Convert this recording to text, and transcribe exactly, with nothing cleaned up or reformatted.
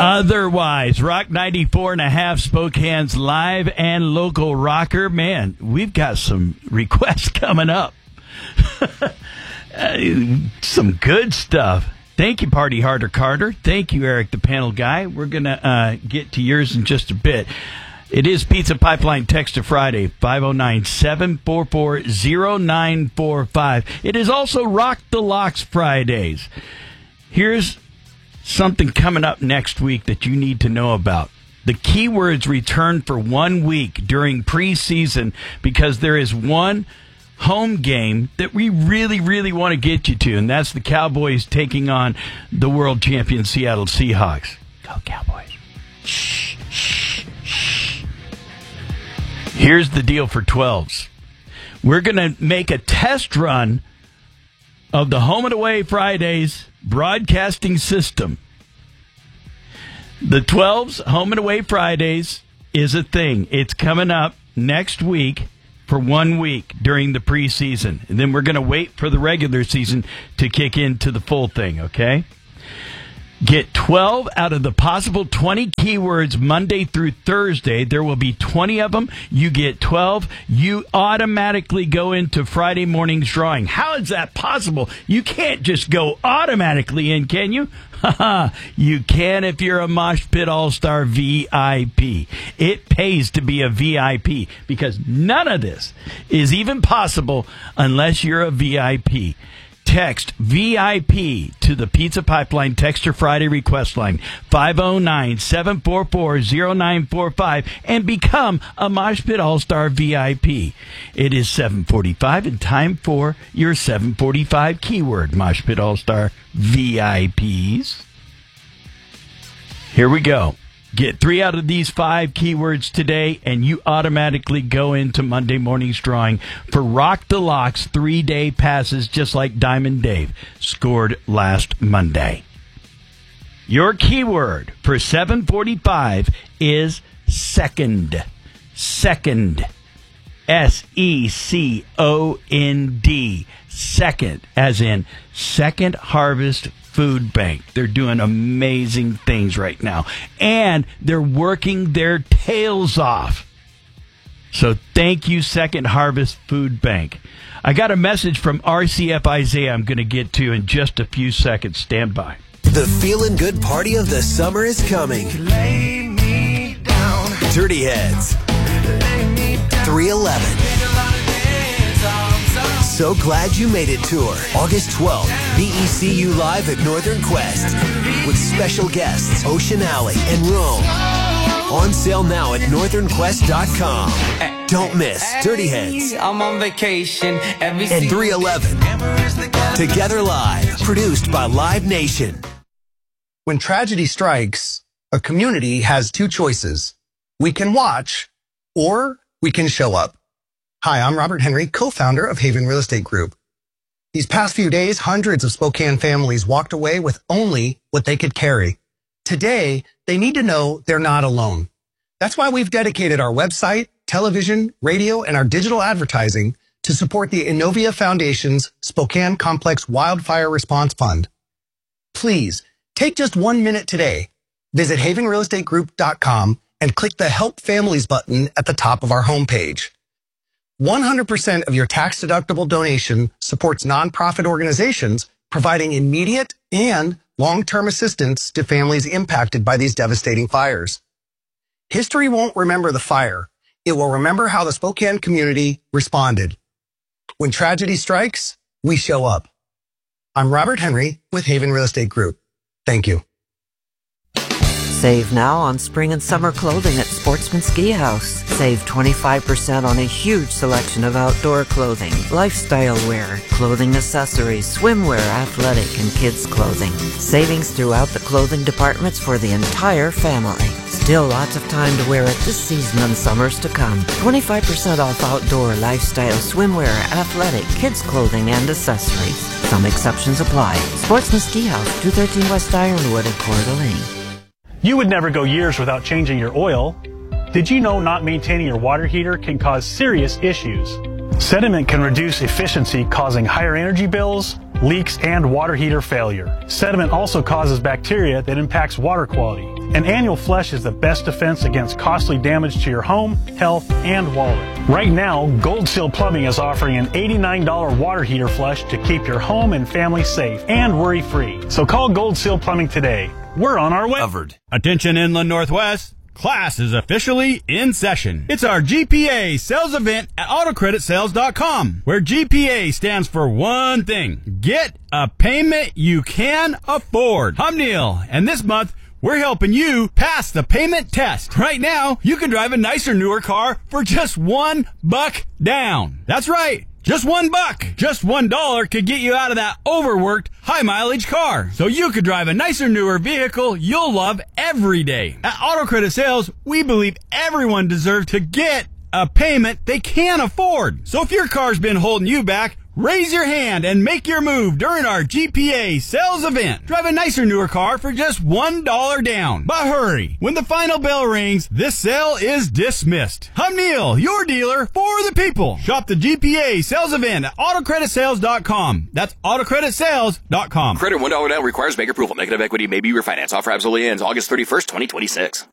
Otherwise, Rock ninety-four and a half, Spokane's live and local rocker. Man, we've got some requests coming up. Some good stuff. Thank you, Party Harder Carter. Thank you, Eric, the panel guy. We're going to uh, get to yours in just a bit. It is Pizza Pipeline Text to Friday, five oh nine, seven four four, oh nine four five. It is also Rock the Locks Fridays. Here's something coming up next week that you need to know about. The Keywords return for one week during preseason because there is one home game that we really, really want to get you to, and that's the Cowboys taking on the world champion Seattle Seahawks. Go Cowboys. Shh, shh, shh. Here's the deal for twelves. We're going to make a test run of the Home and Away Fridays broadcasting system. The twelves Home and Away Fridays is a thing. It's coming up next week for one week during the preseason. And then we're going to wait for the regular season to kick into the full thing, okay? Get twelve out of the possible twenty keywords Monday through Thursday. There will be twenty of them. You get twelve. You automatically go into Friday morning's drawing. How is that possible? You can't just go automatically in, can you? You can if you're a Mosh Pit All-Star V I P. It pays to be a V I P because none of this is even possible unless you're a V I P. Text V I P to the Pizza Pipeline Texter Friday request line, five oh nine, seven four four, oh nine four five, and become a Mosh Pit All-Star V I P. It is seven forty-five and time for your seven forty-five keyword, Mosh Pit All-Star V I Ps. Here we go. Get three out of these five keywords today, and you automatically go into Monday morning's drawing for Rock the Locks three-day passes, just like Diamond Dave scored last Monday. Your keyword for seven forty-five is second. Second. S E C O N D. Second, as in Second Harvest Food Bank. They're doing amazing things right now. And they're working their tails off. So thank you, Second Harvest Food Bank. I got a message from R C F Isaiah I'm going to get to in just a few seconds. Stand by. The feeling good party of the summer is coming. Lay me down. Dirty Heads. three eleven. So Glad You Made It tour, August twelfth, B E C U Live at Northern Quest, with special guests Ocean Alley and Rome. On sale now at northern quest dot com. Don't miss Dirty Heads. I'm on vacation every and three eleven. Together Live, produced by Live Nation. When tragedy strikes, a community has two choices. We can watch, or we can show up. Hi, I'm Robert Henry, co-founder of Haven Real Estate Group. These past few days, hundreds of Spokane families walked away with only what they could carry. Today, they need to know they're not alone. That's why we've dedicated our website, television, radio, and our digital advertising to support the Innovia Foundation's Spokane Complex Wildfire Response Fund. Please, take just one minute today. Visit haven real estate group dot com and click the Help Families button at the top of our homepage. one hundred percent of your tax-deductible donation supports nonprofit organizations providing immediate and long-term assistance to families impacted by these devastating fires. History won't remember the fire. It will remember how the Spokane community responded. When tragedy strikes, we show up. I'm Robert Henry with Haven Real Estate Group. Thank you. Save now on spring and summer clothing at Sportsman Ski House. Save twenty-five percent on a huge selection of outdoor clothing, lifestyle wear, clothing accessories, swimwear, athletic, and kids' clothing. Savings throughout the clothing departments for the entire family. Still lots of time to wear it this season and summers to come. twenty-five percent off outdoor, lifestyle, swimwear, athletic, kids' clothing, and accessories. Some exceptions apply. Sportsman Ski House, two thirteen West Ironwood in Coeur d'Alene. You would never go years without changing your oil. Did you know not maintaining your water heater can cause serious issues? Sediment can reduce efficiency, causing higher energy bills, leaks, and water heater failure. Sediment also causes bacteria that impacts water quality. An annual flush is the best defense against costly damage to your home, health, and wallet. Right now, Gold Seal Plumbing is offering an eighty-nine dollars water heater flush to keep your home and family safe and worry-free. So call Gold Seal Plumbing today. We're on our way. Covered. Attention Inland Northwest. Class is officially in session. It's our G P A sales event at auto credit sales dot com, where G P A stands for one thing. Get a payment you can afford. I'm Neil, and this month, we're helping you pass the payment test. Right now, you can drive a nicer, newer car for just one buck down. That's right. Just one buck. Just one dollar could get you out of that overworked, high-mileage car. So you could drive a nicer, newer vehicle you'll love every day. At Auto Credit Sales, we believe everyone deserves to get a payment they can afford. So if your car's been holding you back, raise your hand and make your move during our G P A sales event. Drive a nicer, newer car for just one dollar down. But hurry. When the final bell rings, this sale is dismissed. I'm Neil, your dealer for the people. Shop the G P A sales event at auto credit sales dot com. That's auto credit sales dot com. Credit one dollar down requires bank approval. Negative equity may be refinanced. Offer absolutely ends August thirty-first, twenty twenty-six.